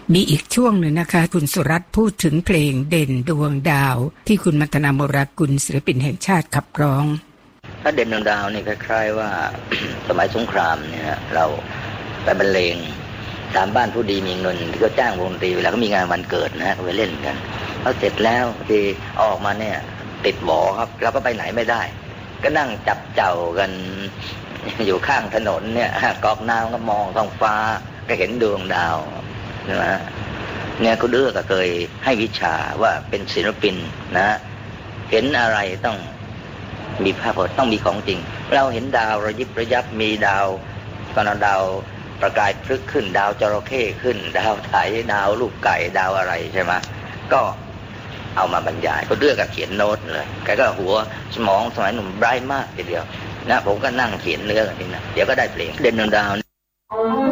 มีอีกช่วงหนึ่งนะคะคุณสุรัตน์พูดถึงเพลงเด่นดวงดาวที่คุณมัทนาโมรากุลศิลปินแห่งชาติขับร้องถ้าเด่นดวงดาวนี่คล้ายๆว่า สมัยสงครามเนี่ยเราไปบรรเลงตามบ้านผู้ดีมีเงินที่เขาจ้างวงดนตรีเวลาเขามีงานวันเกิดนะเขาไปเล่นกันแล้วเสร็จแล้วที่ออกมาเนี่ยติดหวอครับเราก็ไปไหนไม่ได้ก็นั่งจับเจ้ากันอยู่ข้างถนนเนี่ยกอกน้ำก็มองท้องฟ้าก็เห็นดวงดาวนะเนี่ยคุณเอื้อก็เคยให้วิชาว่าเป็นศิลปินนะเห็นอะไรต้องมีภาพต้องมีของจริงเราเห็นดาวระยิบระยับมีดาวตอนดาวประกายพลึกขึ้นดาวจระเข้ขึ้นดาวไถดาวลูกไก่ดาวอะไรใช่ไหมก็เอามาบรรยายก็เลือกกับเขียนโน้ตเลยแกก็หัวสมองสมัยหนุ่มไบรท์มากทีเดียวนะผมก็นั่งเขียนเนื้อกันนี่นะเดี๋ยวก็ได้เพลงเด่นดวงดาว